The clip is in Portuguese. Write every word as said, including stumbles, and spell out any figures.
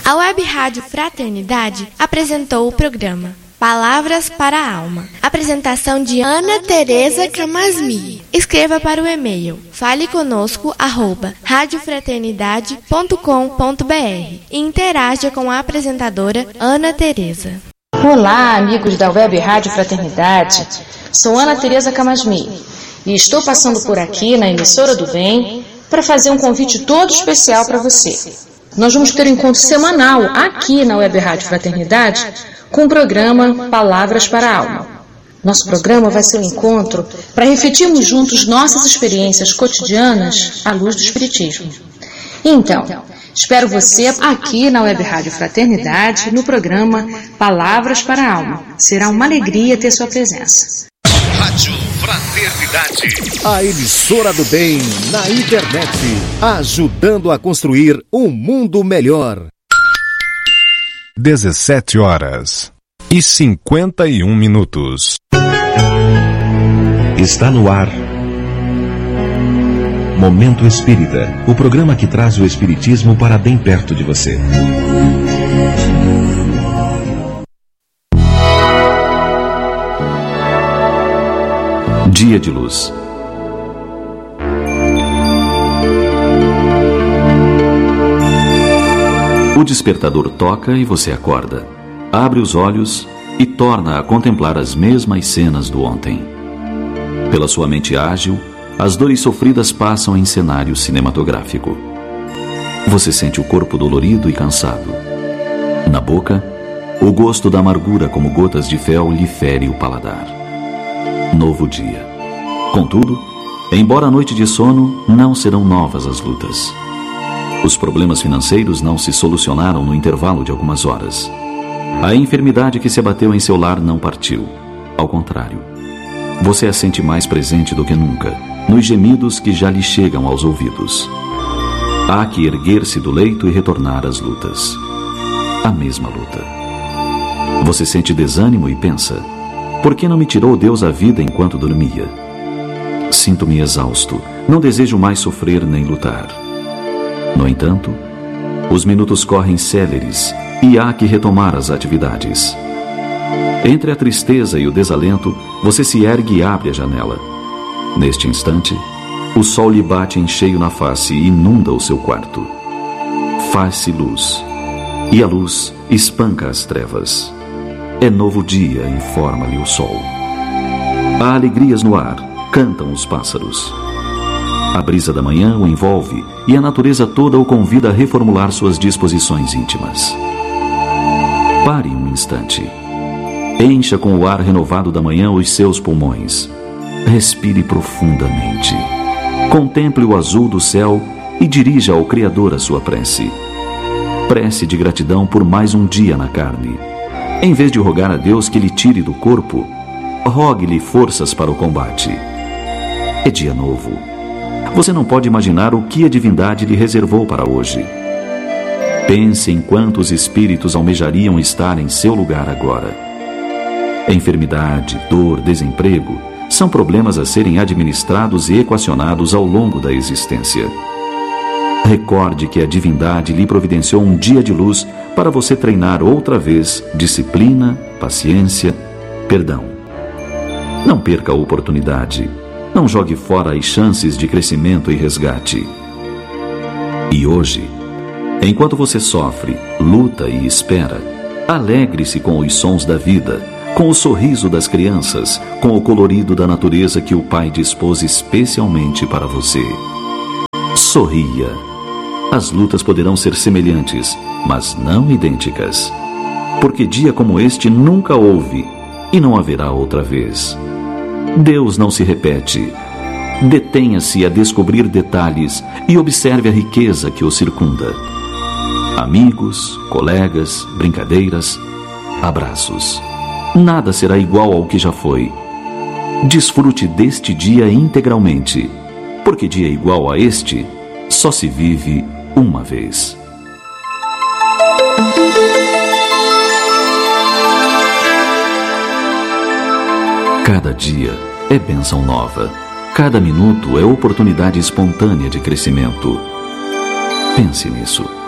A Web Rádio Fraternidade apresentou o programa Palavras para a Alma. Apresentação de Ana Tereza Camasmi. Escreva para o e-mail faleconosco arroba radiofraternidade ponto com ponto br e interaja com a apresentadora Ana Tereza. Olá, amigos da Web Rádio Fraternidade. Sou Ana Tereza Camasmi e estou passando por aqui na Emissora do Bem para fazer um convite todo especial para você. Nós vamos ter um encontro semanal aqui na Web Rádio Fraternidade com o programa Palavras para a Alma. Nosso programa vai ser um encontro para refletirmos juntos nossas experiências cotidianas à luz do Espiritismo. Então, espero você aqui na Web Rádio Fraternidade no programa Palavras para a Alma. Será uma alegria ter sua presença. Rádio Fraternidade, a emissora do bem na internet, ajudando a construir um mundo melhor. dezessete horas e cinquenta e um minutos. Está no ar Momento Espírita, o programa que traz o Espiritismo para bem perto de você. Dia de luz. O despertador toca e você acorda. Abre os olhos e torna a contemplar as mesmas cenas do ontem. Pela sua mente ágil, as dores sofridas passam em cenário cinematográfico. Você sente o corpo dolorido e cansado. Na boca, o gosto da amargura como gotas de fel lhe fere o paladar. Novo dia. Contudo, embora a noite de sono, não serão novas as lutas. Os problemas financeiros não se solucionaram no intervalo de algumas horas. A enfermidade que se abateu em seu lar não partiu. Ao contrário, você a sente mais presente do que nunca, nos gemidos que já lhe chegam aos ouvidos. Há que erguer-se do leito e retornar às lutas. A mesma luta. Você sente desânimo e pensa: por que não me tirou Deus a vida enquanto dormia? Sinto-me exausto, não desejo mais sofrer nem lutar. No entanto, os minutos correm céleres e há que retomar as atividades. Entre a tristeza e o desalento, você se ergue e abre a janela. Neste instante, o sol lhe bate em cheio na face e inunda o seu quarto. Faz-se luz, e a luz espanca as trevas. É novo dia, informa-lhe o sol. Há alegrias no ar, cantam os pássaros. A brisa da manhã o envolve e a natureza toda o convida a reformular suas disposições íntimas. Pare um instante. Encha com o ar renovado da manhã os seus pulmões. Respire profundamente. Contemple o azul do céu e dirija ao Criador a sua prece. Prece de gratidão por mais um dia na carne. Em vez de rogar a Deus que lhe tire do corpo, rogue-lhe forças para o combate. É dia novo. Você não pode imaginar o que a divindade lhe reservou para hoje. Pense em quantos espíritos almejariam estar em seu lugar agora. Enfermidade, dor, desemprego são problemas a serem administrados e equacionados ao longo da existência. Recorde que a divindade lhe providenciou um dia de luz para você treinar outra vez disciplina, paciência, perdão. Não perca a oportunidade. Não jogue fora as chances de crescimento e resgate. E hoje, enquanto você sofre, luta e espera, alegre-se com os sons da vida, com o sorriso das crianças, com o colorido da natureza que o Pai dispôs especialmente para você. Sorria. As lutas poderão ser semelhantes, mas não idênticas. Porque dia como este nunca houve e não haverá outra vez. Deus não se repete. Detenha-se a descobrir detalhes e observe a riqueza que o circunda. Amigos, colegas, brincadeiras, abraços. Nada será igual ao que já foi. Desfrute deste dia integralmente, porque dia igual a este só se vive uma vez. Cada dia é bênção nova. Cada minuto é oportunidade espontânea de crescimento. Pense nisso.